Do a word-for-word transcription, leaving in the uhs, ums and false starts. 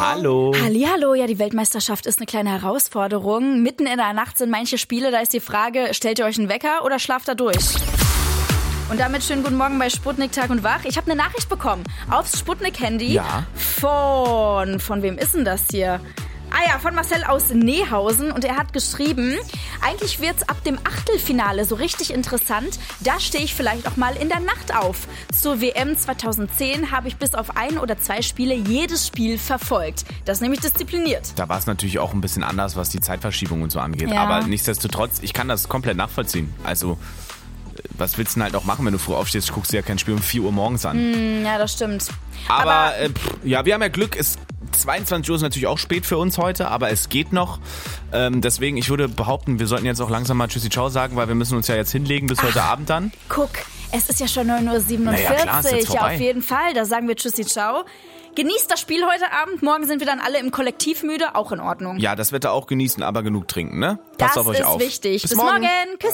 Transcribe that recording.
Hallo. Hallihallo, ja, die Weltmeisterschaft ist eine kleine Herausforderung. Mitten in der Nacht sind manche Spiele, da ist die Frage, stellt ihr euch einen Wecker oder schlaft da durch? Und damit schönen guten Morgen bei Sputnik Tag und Wach. Ich habe eine Nachricht bekommen aufs Sputnik-Handy. Ja. Von, von wem ist denn das hier? Ah ja, von Marcel aus Nehausen und er hat geschrieben, eigentlich wird's ab dem Achtelfinale so richtig interessant, da stehe ich vielleicht auch mal in der Nacht auf. Zur W M zweitausendzehn habe ich bis auf ein oder zwei Spiele jedes Spiel verfolgt. Das ist nämlich diszipliniert. Da war es natürlich auch ein bisschen anders, was die Zeitverschiebung und so angeht, Ja. aber nichtsdestotrotz, ich kann das komplett nachvollziehen. Also, was willst du denn halt auch machen, wenn du früh aufstehst, guckst du ja kein Spiel um vier Uhr morgens an. Mm, ja, das stimmt. Aber, Aber äh, pff, ja, wir haben ja Glück, es zweiundzwanzig Uhr ist natürlich auch spät für uns heute, aber es geht noch. Ähm, deswegen, ich würde behaupten, wir sollten jetzt auch langsam mal Tschüssi Ciao sagen, weil wir müssen uns ja jetzt hinlegen bis heute Abend dann. guck, es ist ja schon neun Uhr siebenundvierzig. Naja, klar, ist jetzt Ja, vorbei. auf jeden Fall. Da sagen wir Tschüssi Ciao. Genießt das Spiel heute Abend. Morgen sind wir dann alle im Kollektiv müde. Auch in Ordnung. Ja, das Wetter auch genießen, aber genug trinken, ne? Passt das auf euch ist auf. wichtig. Bis, Bis morgen. morgen. Küss.